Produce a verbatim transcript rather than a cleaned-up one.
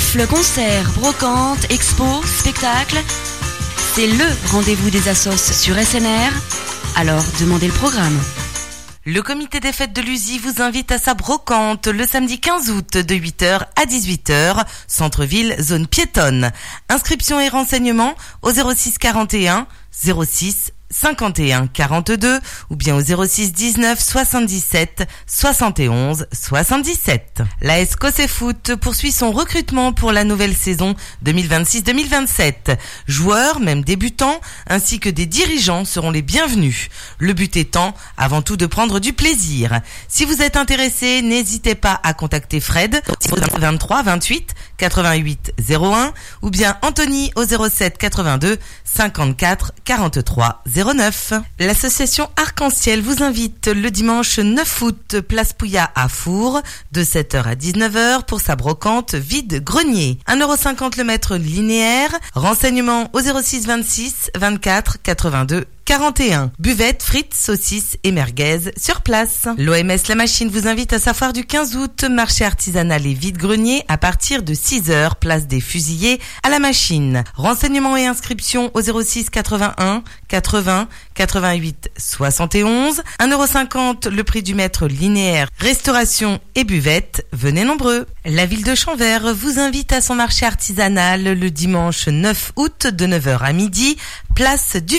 Raffles, concerts, brocantes, expos, spectacles. C'est le rendez-vous des assos sur S N R. Alors, demandez le programme. Le comité des fêtes de l'U S I vous invite à sa brocante le samedi quinze août de huit heures à dix-huit heures, centre-ville, zone piétonne. Inscription et renseignements au zéro six quarante et un zéro six cinquante et un quarante-deux ou bien au zéro six dix-neuf soixante-dix-sept soixante et onze soixante-dix-sept. L'A S Cossé Foot poursuit son recrutement pour la nouvelle saison deux mille vingt-six deux mille vingt-sept. Joueurs, même débutants, ainsi que des dirigeants seront les bienvenus. Le but étant, avant tout, de prendre du plaisir. Si vous êtes intéressé, n'hésitez pas à contacter Fred au vingt-trois vingt-huit quatre-vingt-huit zéro un ou bien Anthony au zéro sept quatre-vingt-deux cinquante-quatre quarante-trois zéro neuf. L'association Arc-en-Ciel vous invite le dimanche neuf août, place Pouillat à Four, de sept heures à dix-neuf heures pour sa brocante vide-grenier. un euro cinquante le mètre linéaire. Renseignements au zéro six vingt-six vingt-quatre quatre-vingt-deux quarante et un. Buvette, frites, saucisses et merguez sur place. L'O M S La Machine vous invite à sa foire du quinze août, marché artisanal et vide-grenier à partir de six heures, place des Fusillés à La Machine. Renseignements et inscriptions au zéro six quatre-vingt-un quatre-vingts quatre-vingt-huit soixante et onze. un euro cinquante le prix du mètre linéaire. Restauration et buvette, venez nombreux. La ville de Champvert vous invite à son marché artisanal le dimanche neuf août de neuf heures à midi, place du